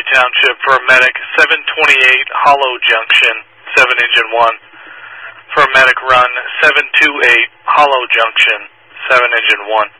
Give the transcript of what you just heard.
Township for a medic 728 Hollow Junction, 7 engine 1. For a medic run 728 Hollow Junction, 7 engine 1.